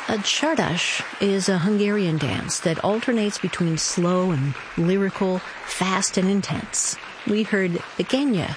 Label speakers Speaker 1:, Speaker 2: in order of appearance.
Speaker 1: A csardas is a Hungarian dance that alternates between slow and lyrical, fast and intense. We heard Pequeña